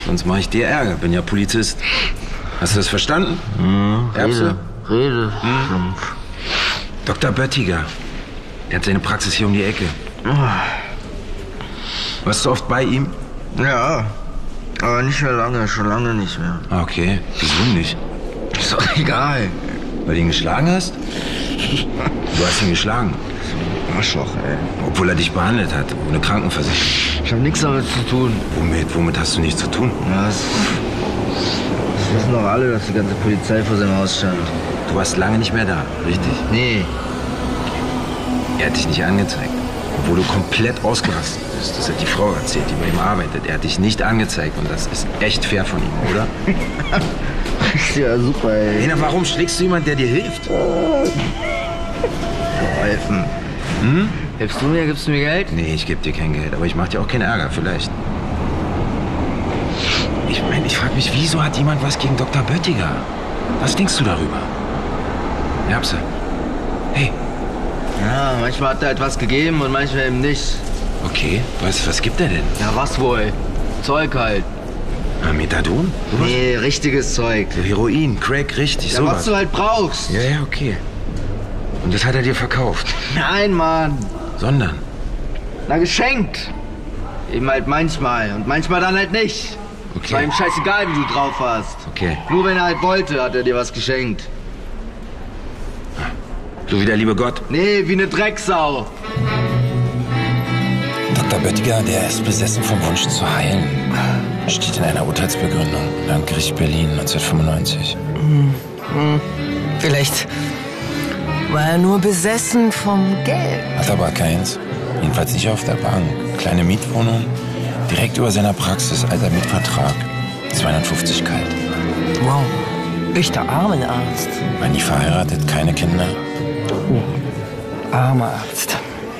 Sonst mache ich dir Ärger, bin ja Polizist. Hast du das verstanden? Rede. Dr. Böttiger. Er hat seine Praxis hier um die Ecke. Warst du oft bei ihm? Ja, aber nicht mehr lange, schon lange nicht mehr. Okay, wieso nicht? Ist doch egal. Weil du ihn geschlagen hast? Du hast ihn geschlagen. Arschloch, ey. Obwohl er dich behandelt hat, ohne Krankenversicherung. Ich habe nichts damit zu tun. Womit hast du nichts zu tun? Ja, das wissen doch alle, dass die ganze Polizei vor seinem Haus stand. Du warst lange nicht mehr da, richtig? Nee. Er hat dich nicht angezeigt, obwohl du komplett ausgerastet bist. Das hat die Frau erzählt, die bei ihm arbeitet. Er hat dich nicht angezeigt und das ist echt fair von ihm, oder? Ja, super, ey. Lena, warum schlägst du jemanden, der dir hilft? Helfen. Hilfst du mir? Gibst du mir Geld? Nee, ich gebe dir kein Geld, aber ich mach dir auch keinen Ärger, vielleicht. Ich frage mich, wieso hat jemand was gegen Dr. Böttiger? Was denkst du darüber? Erbse. Hey. Ja, manchmal hat er etwas gegeben und manchmal eben nicht. Okay, was gibt er denn? Ja, was wohl? Zeug halt. Methadon? Sowas? Nee, richtiges Zeug. So Heroin, Crack, richtig, Ja, sowas. was du halt brauchst. Ja, okay. Und das hat er dir verkauft? Nein, Mann. Sondern? Na, geschenkt. Eben halt manchmal und manchmal dann halt nicht. Okay. Es war ihm scheißegal, wie du drauf warst. Okay. Nur wenn er halt wollte, hat er dir was geschenkt. So wie der liebe Gott. Nee, wie eine Drecksau. Dr. Böttiger, der ist besessen vom Wunsch zu heilen. Steht in einer Urteilsbegründung. Landgericht Berlin 1995. Vielleicht war er nur besessen vom Geld. Hat aber keins. Jedenfalls nicht auf der Bank. Kleine Mietwohnung. Direkt über seiner Praxis. Alter Mietvertrag. 250 kalt. Wow. Echter Armenarzt. War nie verheiratet, keine Kinder. Armer Arzt.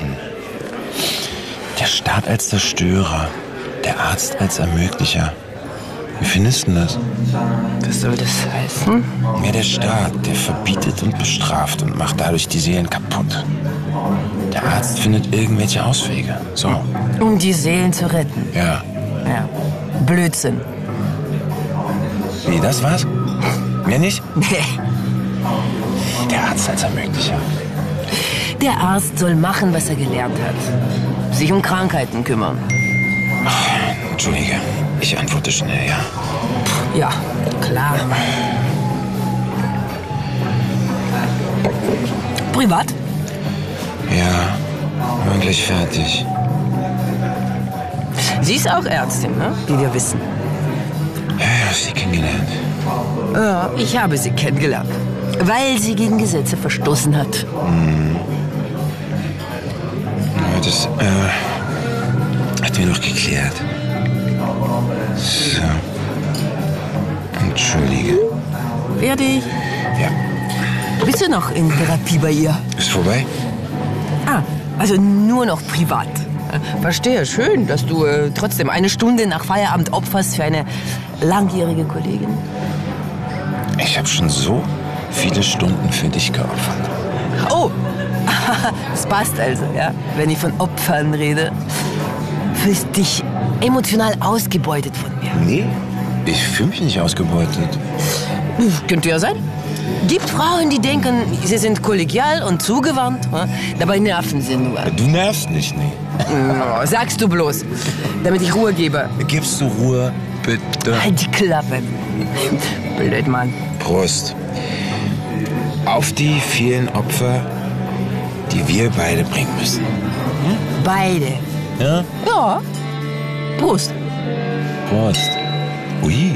Der Staat als Zerstörer. Der Arzt als Ermöglicher. Wie findest du das? Was soll das heißen? Ja, der Staat, der verbietet und bestraft und macht dadurch die Seelen kaputt. Der Arzt findet irgendwelche Auswege. So. Um die Seelen zu retten. Ja. Ja. Blödsinn. Wie, das war's? Mehr nicht? Nee. Der Arzt als Ermöglicher. Der Arzt soll machen, was er gelernt hat. Sich um Krankheiten kümmern. Entschuldige, ich antworte schnell, ja. Ja, klar. Privat? Ja, wirklich fertig. Sie ist auch Ärztin, ne? Wie wir wissen. Ja, hast sie kennengelernt. Ja, ich habe sie kennengelernt. Weil sie gegen Gesetze verstoßen hat. Ja, das hat wir noch geklärt. So. Entschuldige. Fertig. Ja. Bist du noch in Therapie bei ihr? Ist vorbei? Ah, also nur noch privat. Verstehe, schön, dass du trotzdem eine Stunde nach Feierabend opferst für eine langjährige Kollegin. Ich habe schon so viele Stunden für dich geopfert. Oh, das passt also, ja, wenn ich von Opfern rede. Fühlst dich emotional ausgebeutet von mir. Nee, ich fühle mich nicht ausgebeutet. Könnte ja sein. Gibt Frauen, die denken, sie sind kollegial und zugewandt. Dabei nerven sie nur. Du nervst nicht, nee. No, sagst du bloß, damit ich Ruhe gebe. Gibst du Ruhe, bitte? Halt die Klappe. Blöd, Mann. Prost. Auf die vielen Opfer, die wir beide bringen müssen. Beide. Ja? Ja. Prost. Prost. Ui.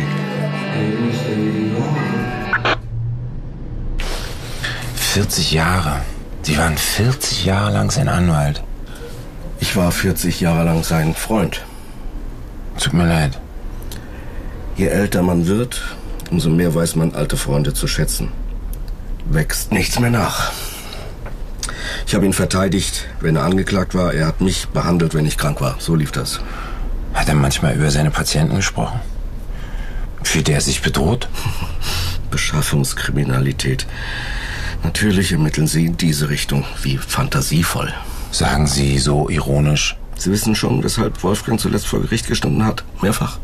40 Jahre. Sie waren 40 Jahre lang sein Anwalt. Ich war 40 Jahre lang sein Freund. Tut mir leid. Je älter man wird, umso mehr weiß man alte Freunde zu schätzen. Wächst nichts mehr nach. Ich habe ihn verteidigt, wenn er angeklagt war. Er hat mich behandelt, wenn ich krank war. So lief das. Hat er manchmal über seine Patienten gesprochen? Fühlte er sich bedroht? Beschaffungskriminalität. Natürlich ermitteln Sie in diese Richtung. Wie fantasievoll. Sagen Sie so ironisch. Sie wissen schon, weshalb Wolfgang zuletzt vor Gericht gestanden hat? Mehrfach.